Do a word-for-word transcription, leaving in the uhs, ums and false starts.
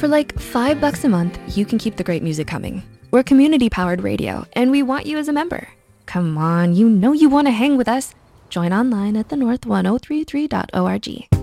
For like five bucks a month, you can keep the great music coming. We're community-powered radio, and we want you as a member. Come on, you know you wanna hang with us. Join online at the north one oh three three dot org.